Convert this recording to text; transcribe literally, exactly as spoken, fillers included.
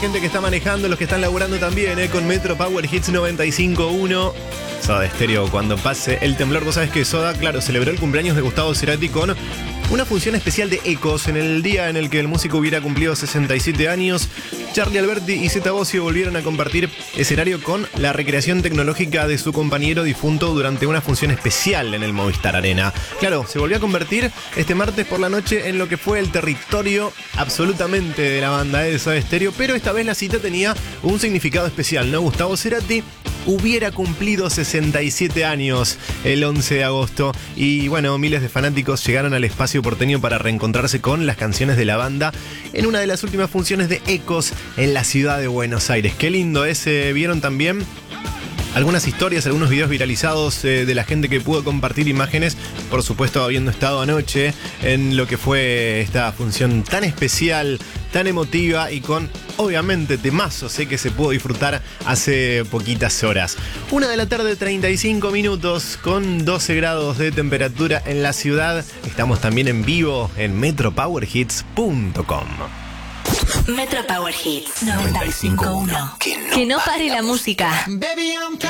gente que está manejando, los que están laburando también, ¿eh? Con Metro Power Hits noventa y cinco punto uno. Soda Stereo, cuando pase el temblor. Vos sabés que Soda, claro, celebró el cumpleaños de Gustavo Cerati con una función especial de Ecos. En el día en el que el músico hubiera cumplido sesenta y siete años, Charly Alberti y Zeta Bosio volvieron a compartir escenario con la recreación tecnológica de su compañero difunto durante una función especial en el Movistar Arena. Claro, se volvió a convertir este martes por la noche en lo que fue el territorio absolutamente de la banda de Soda Stereo, pero esta vez la cita tenía un significado especial, ¿no? Gustavo Cerati hubiera cumplido sesenta y siete años el once de agosto y bueno, miles de fanáticos llegaron al espacio porteño para reencontrarse con las canciones de la banda en una de las últimas funciones de Ecos en la ciudad de Buenos Aires. Qué lindo ese. Vieron también algunas historias, algunos videos viralizados eh, de la gente que pudo compartir imágenes, por supuesto habiendo estado anoche en lo que fue esta función tan especial, tan emotiva y con, obviamente, temazos, sé que se pudo disfrutar hace poquitas horas. Una de la tarde, treinta y cinco minutos, con doce grados de temperatura en la ciudad. Estamos también en vivo en metro power hits punto com. Metro Power Hits noventa y cinco punto uno. Que no, que no pare la música. Baby, I'm